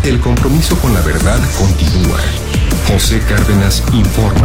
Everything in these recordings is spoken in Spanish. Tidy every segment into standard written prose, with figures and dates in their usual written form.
El compromiso con la verdad continúa. José Cárdenas informa.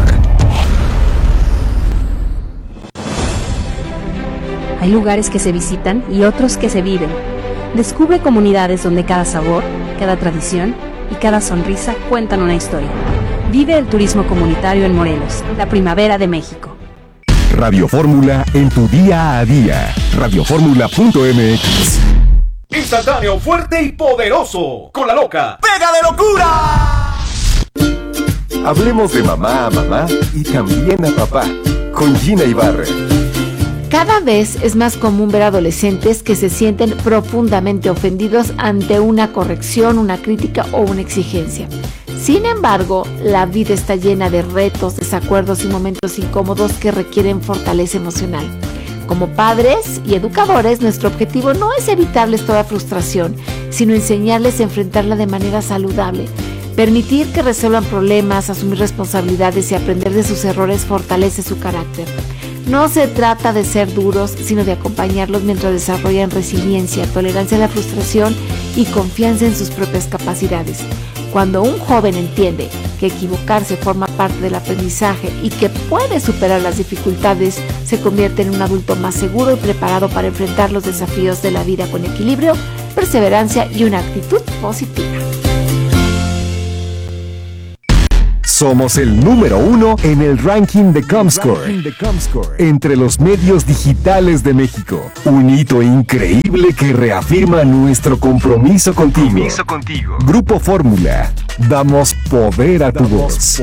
Hay lugares que se visitan y otros que se viven. Descubre comunidades donde cada sabor, cada tradición y cada sonrisa cuentan una historia. Vive el turismo comunitario en Morelos, la primavera de México. Radio Fórmula en tu día a día. Radioformula.mx. Instantáneo, fuerte y poderoso. Con la loca. ¡Pega de locura! Hablemos de mamá a mamá y también a papá. Con Gina Ibarra. Cada vez es más común ver adolescentes que se sienten profundamente ofendidos ante una corrección, una crítica o una exigencia. Sin embargo, la vida está llena de retos, desacuerdos y momentos incómodos que requieren fortaleza emocional. Como padres y educadores, nuestro objetivo no es evitarles toda frustración, sino enseñarles a enfrentarla de manera saludable. Permitir que resuelvan problemas, asumir responsabilidades y aprender de sus errores fortalece su carácter. No se trata de ser duros, sino de acompañarlos mientras desarrollan resiliencia, tolerancia a la frustración y confianza en sus propias capacidades. Cuando un joven entiende que equivocarse forma parte del aprendizaje y que puede superar las dificultades, se convierte en un adulto más seguro y preparado para enfrentar los desafíos de la vida con equilibrio, perseverancia y una actitud positiva. Somos el número 1 en el ranking de Comscore entre los medios digitales de México. Un hito increíble que reafirma nuestro compromiso contigo. Grupo Fórmula. Damos poder a tu voz.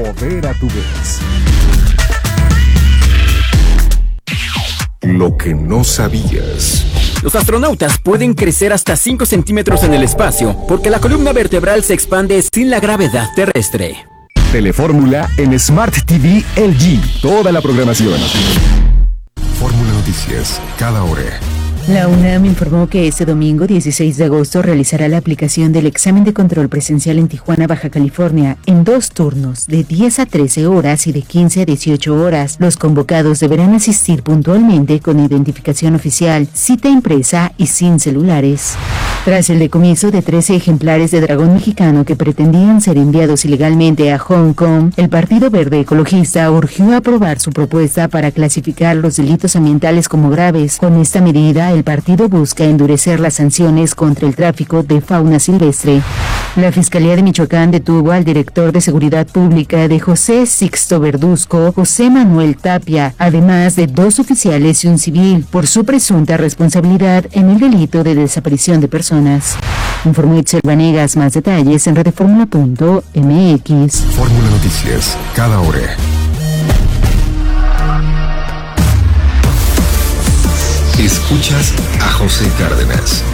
Lo que no sabías. Los astronautas pueden crecer hasta 5 centímetros en el espacio porque la columna vertebral se expande sin la gravedad terrestre. Telefórmula en Smart TV LG. Toda la programación. Fórmula Noticias, cada hora. La UNAM informó que este domingo 16 de agosto realizará la aplicación del examen de control presencial en Tijuana, Baja California, en 2 turnos, de 10 a 13 horas y de 15 a 18 horas. Los convocados deberán asistir puntualmente con identificación oficial, cita impresa y sin celulares. Tras el decomiso de 13 ejemplares de dragón mexicano que pretendían ser enviados ilegalmente a Hong Kong, el Partido Verde Ecologista urgió aprobar su propuesta para clasificar los delitos ambientales como graves. Con esta medida, el partido busca endurecer las sanciones contra el tráfico de fauna silvestre. La Fiscalía de Michoacán detuvo al director de Seguridad Pública de José Sixto Verduzco, José Manuel Tapia, además de 2 oficiales y un civil, por su presunta responsabilidad en el delito de desaparición de personas. Informó Itzel Vanegas. Más detalles en redefórmula.mx. Fórmula Noticias, cada hora. Escuchas a José Cárdenas.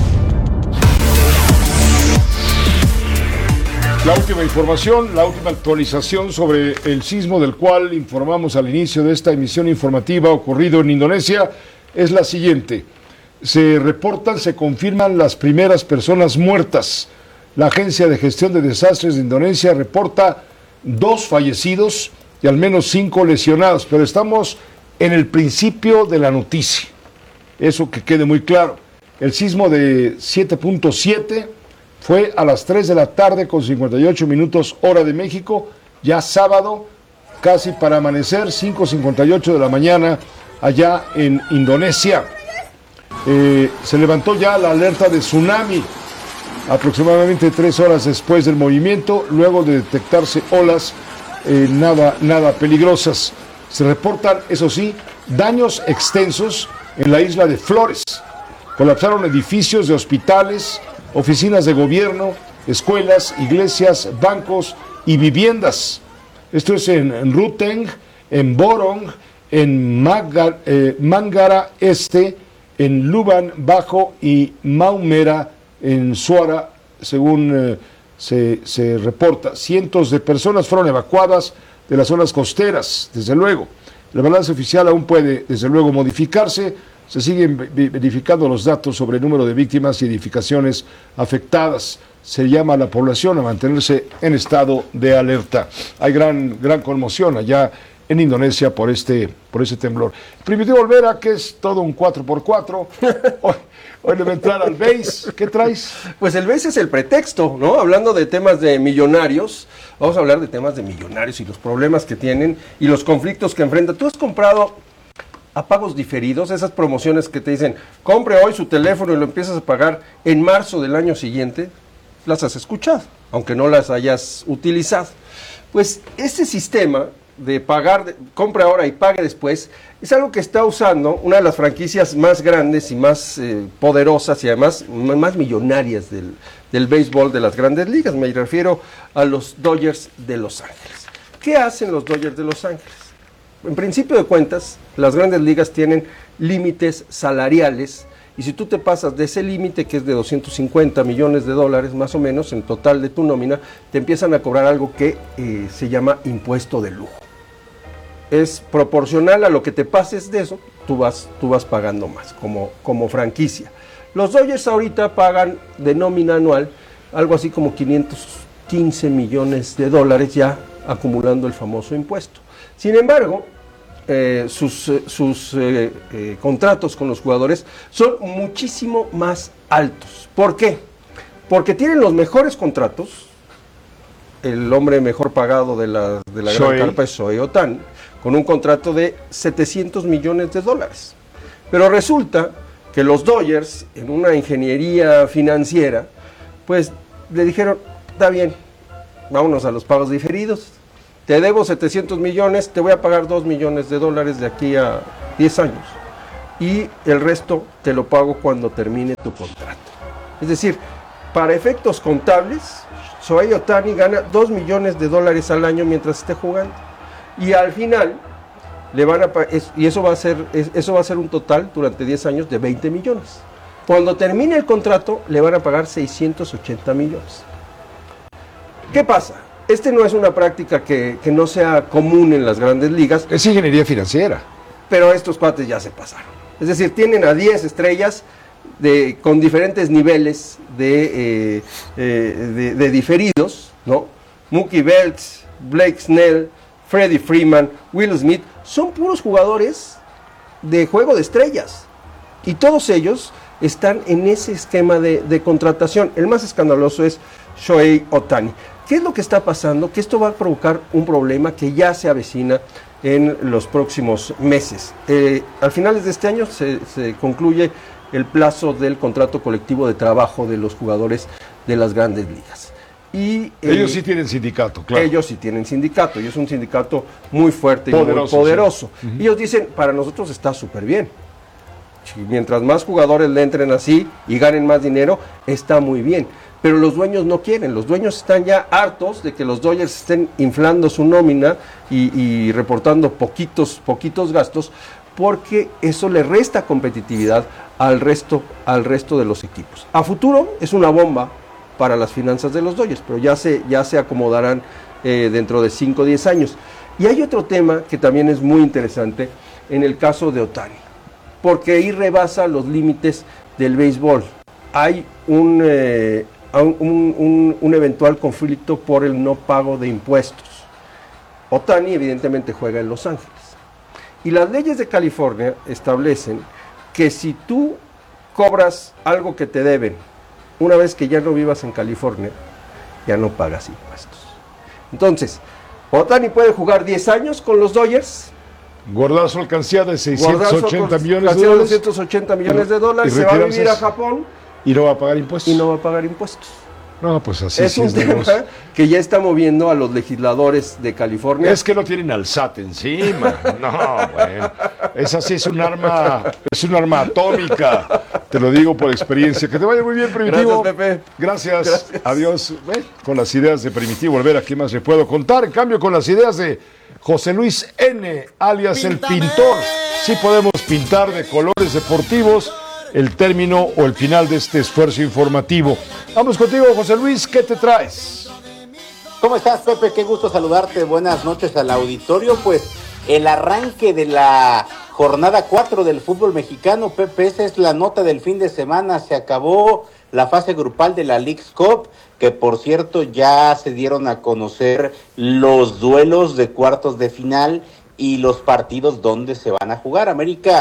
La última información, la última actualización sobre el sismo del cual informamos al inicio de esta emisión informativa ocurrido en Indonesia es la siguiente. Se confirman las primeras personas muertas. La Agencia de Gestión de Desastres de Indonesia reporta 2 fallecidos y al menos 5 lesionados, pero estamos en el principio de la noticia. Eso que quede muy claro. El sismo de 7.7 fue a las 3 de la tarde con 58 minutos hora de México, ya sábado, casi para amanecer, 5:58 de la mañana allá en Indonesia. Se levantó ya la alerta de tsunami aproximadamente 3 horas después del movimiento, luego de detectarse olas nada peligrosas. Se reportan, eso sí, daños extensos en la isla de Flores. Colapsaron edificios de hospitales, oficinas de gobierno, escuelas, iglesias, bancos y viviendas. Esto es en Ruteng, en Borong, en Mangara Este, en Luban Bajo y Maumera en Suara, según se reporta. Cientos de personas fueron evacuadas de las zonas costeras, desde luego. El balance oficial aún puede, desde luego, modificarse. Se siguen verificando los datos sobre el número de víctimas y edificaciones afectadas. Se llama a la población a mantenerse en estado de alerta. Hay gran conmoción allá en Indonesia por este temblor. Primitivo Olvera, que es todo un 4x4. Hoy le voy a entrar al base. ¿Qué traes? Pues el base es el pretexto, ¿no? Hablando de temas de millonarios, vamos a hablar de temas de millonarios y los problemas que tienen y los conflictos que enfrentan. ¿Tú has comprado a pagos diferidos, esas promociones que te dicen, compre hoy su teléfono y lo empiezas a pagar en marzo del año siguiente? Las has escuchado, aunque no las hayas utilizado. Pues este sistema de pagar, compre ahora y pague después, es algo que está usando una de las franquicias más grandes y más poderosas y además más millonarias del béisbol de las grandes ligas. Me refiero a los Dodgers de Los Ángeles. ¿Qué hacen los Dodgers de Los Ángeles? En principio de cuentas, las grandes ligas tienen límites salariales y si tú te pasas de ese límite, que es de $250 millones más o menos en total de tu nómina, te empiezan a cobrar algo que se llama impuesto de lujo. Es proporcional a lo que te pases de eso, tú vas pagando más como franquicia. Los Dodgers ahorita pagan de nómina anual algo así como $515 millones ya acumulando el famoso impuesto. Sin embargo, sus contratos con los jugadores son muchísimo más altos. ¿Por qué? Porque tienen los mejores contratos. El hombre mejor pagado de la gran carpa es Shohei Ohtani, con un contrato de $700 millones. Pero resulta que los Dodgers, en una ingeniería financiera, pues le dijeron, está bien, vámonos a los pagos diferidos. Te debo 700 millones, te voy a pagar $2 millones de aquí a 10 años. Y el resto te lo pago cuando termine tu contrato. Es decir, para efectos contables, Shohei Ohtani gana $2 millones al año mientras esté jugando. Y al final, le van a y eso va a ser un total durante 10 años de 20 millones. Cuando termine el contrato, le van a pagar 680 millones. ¿Qué pasa? Este no es una práctica que no sea común en las grandes ligas. Es ingeniería financiera. Pero estos cuates ya se pasaron. Es decir, tienen a 10 estrellas con diferentes niveles de diferidos, ¿no? Mookie Betts, Blake Snell, Freddie Freeman, Will Smith, son puros jugadores de juego de estrellas. Y todos ellos están en ese esquema de contratación. El más escandaloso es Shohei Ohtani. ¿Qué es lo que está pasando? Que esto va a provocar un problema que ya se avecina en los próximos meses. Al finales de este año se concluye el plazo del contrato colectivo de trabajo de los jugadores de las grandes ligas. Y ellos sí tienen sindicato, claro. Ellos sí tienen sindicato, y es un sindicato muy fuerte y muy poderoso. Sí. Uh-huh. Ellos dicen, para nosotros está súper bien. Mientras más jugadores le entren así y ganen más dinero, está muy bien. Pero los dueños no quieren, los dueños están ya hartos de que los Dodgers estén inflando su nómina y reportando poquitos gastos, porque eso le resta competitividad al resto de los equipos. A futuro es una bomba para las finanzas de los Dodgers, pero ya se acomodarán dentro de 5 o 10 años. Y hay otro tema que también es muy interesante en el caso de Ohtani, porque ahí rebasa los límites del béisbol. Hay un eventual conflicto por el no pago de impuestos. Ohtani evidentemente juega en Los Ángeles. Y las leyes de California establecen que si tú cobras algo que te deben, una vez que ya no vivas en California, ya no pagas impuestos. Entonces, Ohtani puede jugar 10 años con los Dodgers. Guardar su alcancía de $680 millones. $680 millones, se va a vivir a Japón. Y no va a pagar impuestos. No, pues así es un tema que ya está moviendo a los legisladores de California. Es que no tienen al SAT encima. No, bueno. Esa sí es un arma atómica. Te lo digo por experiencia. Que te vaya muy bien, Primitivo. Gracias, Pepe. Gracias. Adiós. Con las ideas de Primitivo Olvera, ¿qué más le puedo contar? En cambio, con las ideas de José Luis N., alias Píntame. El Pintor. Sí podemos pintar de colores deportivos el término o el final de este esfuerzo informativo. Vamos contigo, José Luis, ¿qué te traes? ¿Cómo estás, Pepe? Qué gusto saludarte. Buenas noches al auditorio. Pues el arranque de la jornada 4 del fútbol mexicano, Pepe, esa es la nota del fin de semana. Se acabó la fase grupal de la Leagues Cup, que por cierto ya se dieron a conocer los duelos de cuartos de final y los partidos donde se van a jugar. América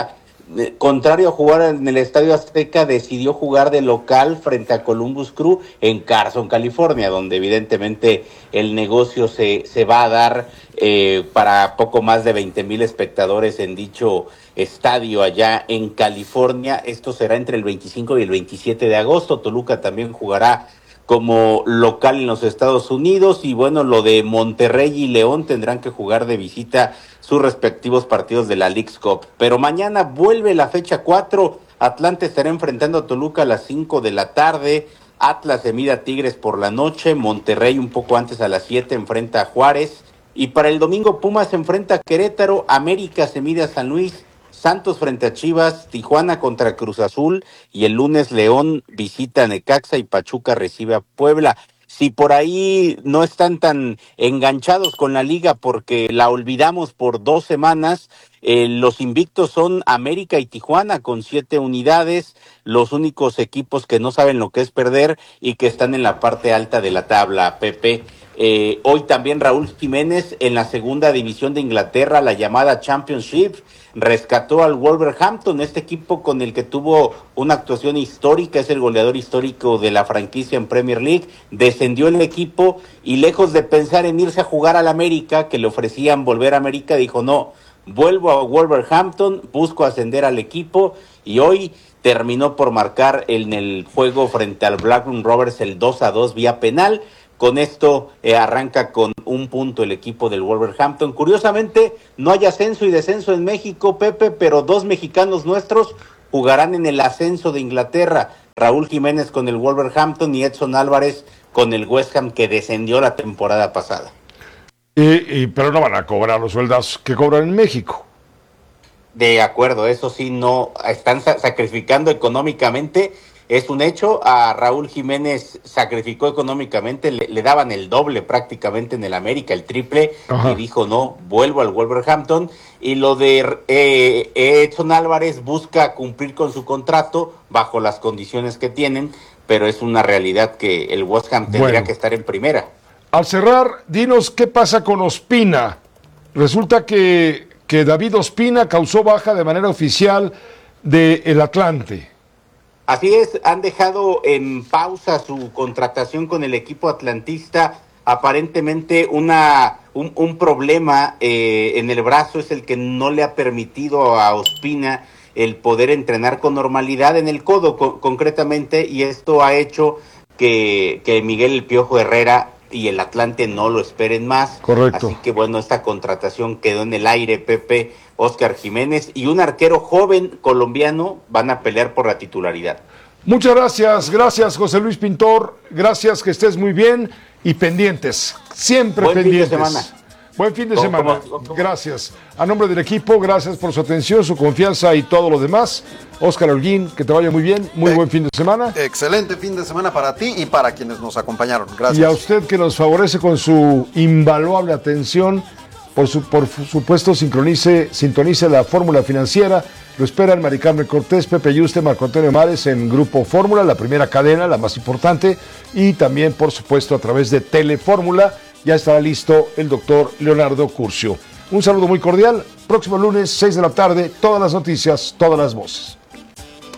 contrario a jugar en el Estadio Azteca, decidió jugar de local frente a Columbus Crew en Carson, California, donde evidentemente el negocio se va a dar para poco más de 20,000 espectadores en dicho estadio allá en California. Esto será entre el 25 y el 27 de agosto. Toluca también jugará como local en los Estados Unidos, y bueno, lo de Monterrey y León tendrán que jugar de visita sus respectivos partidos de la Leagues Cup. Pero mañana vuelve la fecha 4, Atlante estará enfrentando a Toluca a las 5 de la tarde, Atlas se mide a Tigres por la noche, Monterrey un poco antes a las 7 enfrenta a Juárez, y para el domingo Pumas se enfrenta a Querétaro, América se mide a San Luis, Santos frente a Chivas, Tijuana contra Cruz Azul, y el lunes León visita a Necaxa y Pachuca recibe a Puebla. Si por ahí no están tan enganchados con la liga porque la olvidamos por 2 semanas, los invictos son América y Tijuana con 7 unidades, los únicos equipos que no saben lo que es perder y que están en la parte alta de la tabla, Pepe. Hoy también Raúl Jiménez en la segunda división de Inglaterra, la llamada Championship, rescató al Wolverhampton, este equipo con el que tuvo una actuación histórica, es el goleador histórico de la franquicia en Premier League, descendió el equipo y lejos de pensar en irse a jugar al América, que le ofrecían volver a América, dijo no, vuelvo a Wolverhampton, busco ascender al equipo, y hoy terminó por marcar en el juego frente al Blackburn Rovers el 2-2 vía penal. Con esto arranca con 1 punto el equipo del Wolverhampton. Curiosamente, no hay ascenso y descenso en México, Pepe, pero 2 mexicanos nuestros jugarán en el ascenso de Inglaterra. Raúl Jiménez con el Wolverhampton y Edson Álvarez con el West Ham, que descendió la temporada pasada. Pero no van a cobrar los sueldos que cobran en México. De acuerdo, eso sí, no están sacrificando económicamente. Es un hecho, a Raúl Jiménez sacrificó económicamente, le daban el doble prácticamente en el América, el triple, ajá, y dijo no, vuelvo al Wolverhampton. Y lo de Edson Álvarez busca cumplir con su contrato bajo las condiciones que tienen, pero es una realidad que el West Ham tendría que estar en primera. Al cerrar, dinos qué pasa con Ospina. Resulta que David Ospina causó baja de manera oficial del Atlante. Así es, han dejado en pausa su contratación con el equipo atlantista. Aparentemente un problema en el brazo es el que no le ha permitido a Ospina el poder entrenar con normalidad en el codo concretamente, y esto ha hecho que Miguel El Piojo Herrera y el Atlante no lo esperen más. Correcto. Así que bueno, esta contratación quedó en el aire, Pepe. Óscar Jiménez y un arquero joven colombiano van a pelear por la titularidad. Muchas gracias José Luis Pintor, gracias, que estés muy bien y pendientes, siempre Buen pendientes. Fin de semana. Buen fin de semana, gracias. A nombre del equipo, gracias por su atención, su confianza y todo lo demás. Óscar Holguín, que te vaya muy bien, muy buen fin de semana. Excelente fin de semana para ti y para quienes nos acompañaron, gracias. Y a usted que nos favorece con su invaluable atención. Por supuesto, sintonice la Fórmula Financiera. Lo esperan Mari Carmen Cortés, Pepe Yuste, Marco Antonio Mares en Grupo Fórmula, la primera cadena, la más importante. Y también, por supuesto, a través de Telefórmula. Ya estará listo el doctor Leonardo Curcio. Un saludo muy cordial. Próximo lunes, 6 de la tarde, todas las noticias, todas las voces.